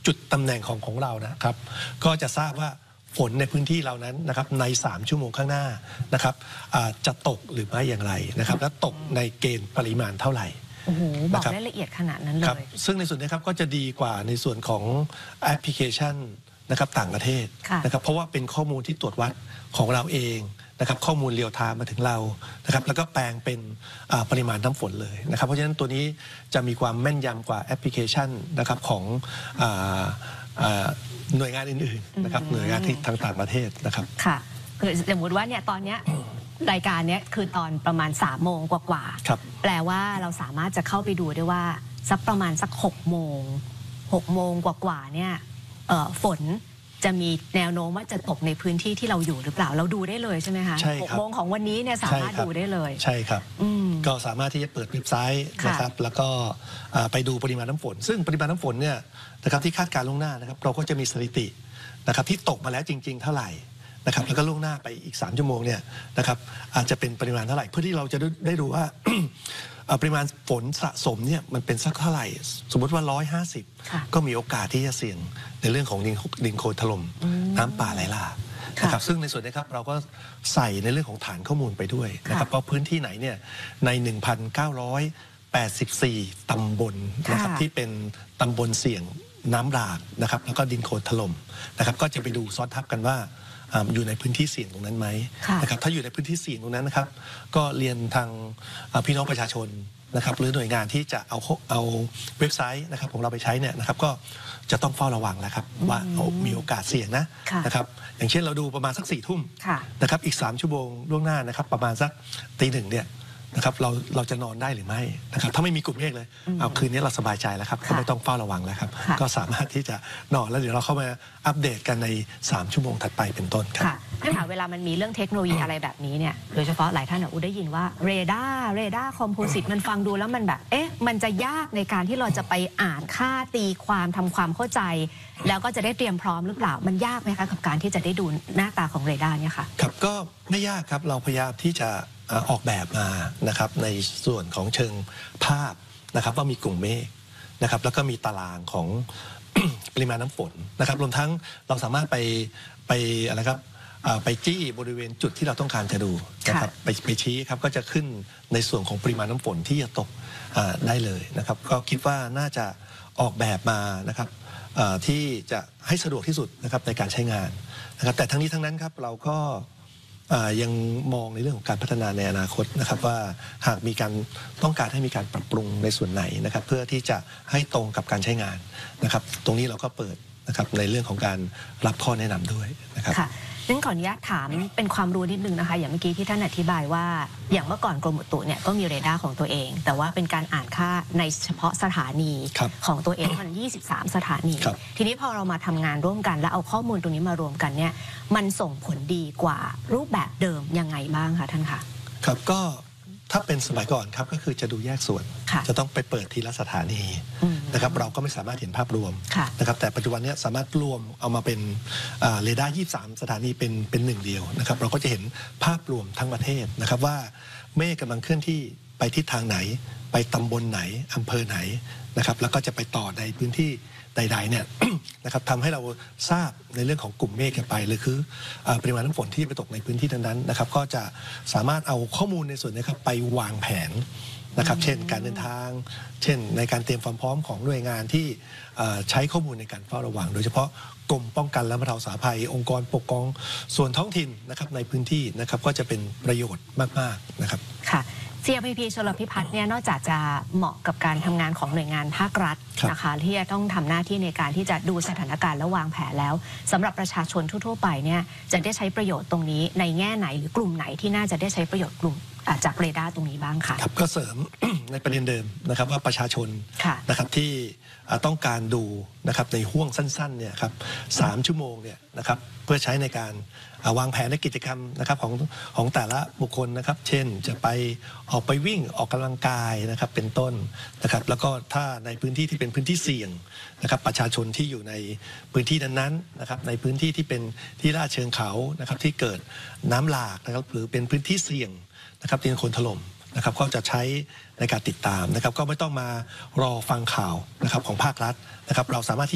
จุดตำแหน่งของเรานะครับก็จะทราบว่าฝนในพื้นที่เรานั้นนะครับใน3 ชั่วโมงข้างหน้านะครับจะตกหรือไม่อย่างไรนะครับและตกในเกณฑ์ปริมาณเท่าไหร่โอ้โหบอกได้ละเอียดขนาดนั้นเลยซึ่งในส่วนนี้ครับก็จะดีกว่าในส่วนของแอปพลิเคชันนะครับต่างประเทศนะครับเพราะว่าเป็นข้อมูลที่ตรวจวัดของเราเองนะครับข้อมูลเรียลไทม์มาถึงเรานะครับแล้วก็แปลงเป็นปริมาณน้ำฝนเลยนะครับเพราะฉะนั้นตัวนี้จะมีความแม่นยำกว่าแอปพลิเคชันนะครับของหน่วยงานอื่นๆนะครับหน่วยงานที่ทางต่างประเทศนะครับค่ะคือสมมติว่าเนี่ยตอนเนี้ยรายการนี้คือตอนประมาณ3 โมงกว่าๆแปลว่าเราสามารถจะเข้าไปดูได้ว่าสักประมาณสัก6 โมงกว่าๆเนี่ยฝนจะมีแนวโน้มว่าจะตกในพื้นที่ที่เราอยู่หรือเปล่าเราดูได้เลยใช่ไหมคะ6 โมงของวันนี้เนี่ยสามารถดูได้เลยใช่ครับก็สามารถที่จะเปิดเว็บไซต์นะครับแล้วก็ไปดูปริมาณน้ำฝนซึ่งปริมาณน้ำฝนเนี่ยนะครับที่คาดการณ์ล่วงหน้านะครับเราก็จะมีสถิตินะครับที่ตกมาแล้วจริงๆเท่าไหร่นะครับแล้วก็ล่วงหน้าไปอีก3 ชั่วโมงเนี่ยนะครับอาจจะเป็นปริมาณเท่าไหร่เพื่อที่เราจะได้ดูว่าปริมาณฝนสะสมเนี่ยมันเป็นสักเท่าไหร่สมมติว่า150ก็มีโอกาสที่จะเสี่ยงในเรื่องของดินโคลนถล่มน้ำป่าไหลหลากนะครับซึ่งในส่วนนี้ครับเราก็ใส่ในเรื่องของฐานข้อมูลไปด้วยนะครับเพราะพื้นที่ไหนเนี่ยใน 1,984 ตำบลนะครับที่เป็นตำบลเสี่ยงน้ำหลากนะครับแล้วก็ดินโคลนถล่มนะครับก็จะไปดูซ้อนทับกันว่าอยู่ในพื้นที่เสี่ยงตรงนั้นไหมนะครับถ้าอยู่ในพื้นที่เสี่ยงตรงนั้นนะครับก็เรียนทางพี่น้องประชาชนนะครับหรือหน่วยงานที่จะเอาเว็บไซต์นะครับของเราไปใช้เนี่ยนะครับก็จะต้องเฝ้าระวังแล้วครับว่ามีโอกาสเสี่ยงนะครับอย่างเช่นเราดูประมาณสัก4 ทุ่มนะครับอีก3 ชั่วโมงล่วงหน้านะครับประมาณสักตี 1เนี่ยนะครับเราจะนอนได้หรือไม่นะครับถ้าไม่มีกลุ่มเมฆเลยเอาคืนนี้เราสบายใจแล้วครับก็ไม่ต้องเฝ้าระวังแล้วครับก็สามารถที่จะนอนแล้วเดี๋ยวเราเข้ามาอัปเดตกันใน3 ชั่วโมงถัดไปเป็นต้นครับถ้าถามเวลามันมีเรื่องเทคโนโลยีอะไรแบบนี้เนี่ยโดยเฉพาะหลายท่านได้ยินว่าเรดาร์คอมโพสิตมันฟังดูแล้วมันแบบมันจะยากในการที่เราจะไปอ่านค่าตีความทำความเข้าใจแล้วก็จะได้เตรียมพร้อมหรือเปล่ามันยากไหมคะกับการที่จะได้ดูหน้าตาของเรดาร์เนี่ยค่ะครับก็ไม่ยากครับเราพยายามที่จะออกแบบมานะครับในส่วนของเชิงภาพนะครับว่ามีกลุ่มเมฆนะครับแล้วก็มีตารางของ ปริมาณน้ำฝนนะครับรวมทั้งเราสามารถไปอะไรครับไปจี้บริเวณจุดที่เราต้องการจะดูนะครับไปชี้ครับก็จะขึ้นในส่วนของปริมาณน้ำฝนที่จะตกได้เลยนะครับก็คิดว่าน่าจะออกแบบมานะครับที่จะให้สะดวกที่สุดนะครับในการใช้งานนะครับแต่ทั้งนี้ทั้งนั้นครับเราก็ยังมองในเรื่องของการพัฒนาในอนาคตนะครับว่าหากมีการต้องการให้มีการปรับปรุงในส่วนไหนนะครับเพื่อที่จะให้ตรงกับการใช้งานนะครับตรงนี้เราก็เปิดนะครับในเรื่องของการรับข้อแนะนำด้วยนะครับซึ่งขออนุญาตถามเป็นความรู้นิดนึงนะคะอย่างเมื่อกี้ที่ท่านอธิบายว่าอย่างเมื่อก่อนกรมอุตุเนี่ยก็มีเรดาร์ของตัวเองแต่ว่าเป็นการอ่านค่าในเฉพาะสถานีของตัวเองมัน23 สถานีทีนี้พอเรามาทำงานร่วมกันแล้วเอาข้อมูลตรงนี้มารวมกันเนี่ยมันส่งผลดีกว่ารูปแบบเดิมยังไงบ้างคะท่านคะครับก็ถ้าเป็นสมัยก่อนครับก็คือจะดูแยกส่วนจะต้องไปเปิดทีละสถานีนะครับเราก็ไม่สามารถเห็นภาพรวมนะครับแต่ปัจจุบันนี้สามารถรวมเอามาเป็นเรดาร์23 สถานีเป็น1 เดียวนะครับเราก็จะเห็นภาพรวมทั้งประเทศนะครับว่าเมฆกำลังเคลื่อนที่ไปทิศทางไหนไปตำบลไหนอำเภอไหนนะครับแล้วก็จะไปต่อในพื้นที่ใดๆเนี่ย นะครับทำให้เราทราบในเรื่องของกลุ่มเมฆกันไปหรือคือปริมาณน้ำฝนที่ไปตกในพื้นที่นั้นๆนะครับก็จะสามารถเอาข้อมูลในส่วนนี้ครับไปวางแผนนะครับเช่นการเดินทางเช่นในการเตรียมความพร้อมของหน่วยงานที่ใช้ข้อมูลในการเฝ้าระวังโดยเฉพาะกรมป้องกันและบรรเทาสาธารณภัยองค์กรปกครองส่วนท้องถิ่นนะครับในพื้นที่นะครับก็จะเป็นประโยชน์มากๆนะครับค่ะCRPP ชลพิพัฒน์เนี่ยนอกจากจะเหมาะกับการทำงานของหน่วยงานภาครัฐนะคะที่จะต้องทำหน้าที่ในการที่จะดูสถานการณ์และวางแผนแล้วสำหรับประชาชนทั่วๆไปเนี่ยจะได้ใช้ประโยชน์ตรงนี้ในแง่ไหนหรือกลุ่มไหนที่น่าจะได้ใช้ประโยชน์กลุ่มจากเรดาร์ตรงนี้บ้างคะครับก็เสริม ในประเด็นเดิมนะครับว่าประชาชนนะครับที่ต้องการดูนะครับในห่วงสั้นๆเนี่ยครับ3 ชั่วโมงเนี่ยนะครับเพื่อใช้ในการวางแผนในกิจกรรมนะครับของแต่ละบุคคลนะครับเช่นจะไปออกไปวิ่งออกกำลังกายนะครับเป็นต้นนะครับแล้วก็ถ้าในพื้นที่ที่เป็นพื้นที่เสี่ยงนะครับประชาชนที่อยู่ในพื้นที่นั้นๆนะครับในพื้นที่ที่เป็นที่ลาดเชิงเขานะครับที่เกิดน้ำหลากนะครับหรือเป็นพื้นที่เสี่ยงนะครับดินโคลนถล่มนะครับก็จะใช้ในการติดตามนะครับก็ไม่ต้องมารอฟังข่าวนะครับของภาครัฐนะครับเราสามารถที่